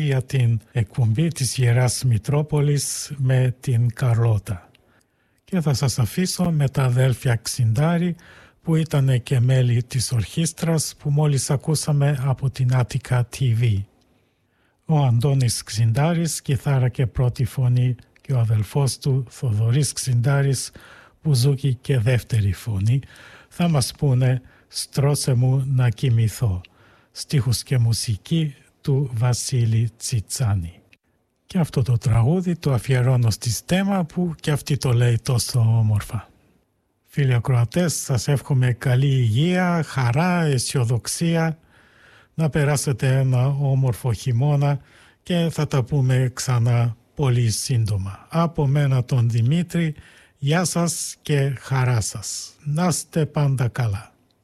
για την εκπομπή της Ιεράς Μητρόπολης με την Καρλώτα. Και θα σας αφήσω με τα αδέλφια Ξιντάρη που ήταν και μέλη της ορχήστρας που μόλις ακούσαμε από την Attica TV. Ο Αντώνης Ξιντάρης, κιθάρα και πρώτη φωνή, και ο αδελφός του Θοδωρής Ξιντάρης, μπουζούκι και δεύτερη φωνή, θα μας πούνε «Στρώσε μου να κοιμηθώ», στίχους και μουσική του Βασίλη Τσιτσάνη. Και αυτό το τραγούδι το αφιερώνω στη Στέμμα που και αυτή το λέει τόσο όμορφα. Φίλοι ακροατές, σας εύχομαι καλή υγεία, χαρά, αισιοδοξία, να περάσετε ένα όμορφο χειμώνα και θα τα πούμε ξανά πολύ σύντομα. Από μένα τον Δημήτρη, γεια σας και χαρά σας. Να είστε πάντα καλά.